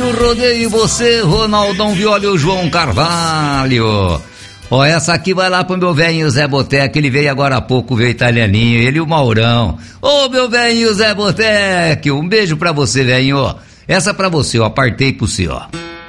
do rodeio, você, Ronaldão Viola e o João Carvalho. Ó, essa aqui vai lá pro meu velhinho Zé Boteco, ele veio agora há pouco, veio italianinho, ele e o Maurão. Ô, meu velhinho Zé Boteco, um beijo pra você, velhinho. Essa pra você, ó, apartei pro você, ó.